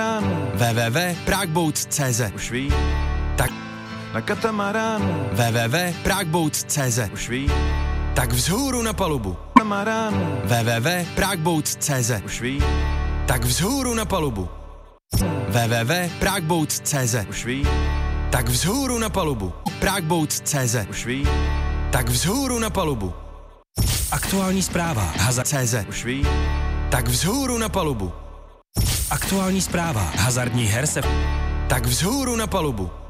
www.pragbouts.cz. Už ví, Tak na katamaránu. www.pragbouts.cz. Už ví, Tak vzhůru na palubu. katamaránu. www.pragbouts.cz. Už ví, Tak vzhůru na palubu. www.pragbouts.cz. už ví, Tak vzhůru na palubu. Pragbouts.cz. už ví, Tak vzhůru na palubu. Aktuální zpráva. CZ. už ví, Tak vzhůru na palubu. Aktuální zpráva. Hazardních her se... Tak vzhůru na palubu.